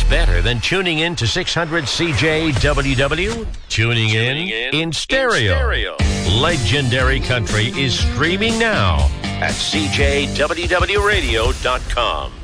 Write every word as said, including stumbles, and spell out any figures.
better than tuning in to six hundred C J W W? Tuning in in in stereo. stereo. Legendary Country is streaming now at C J W W radio dot com.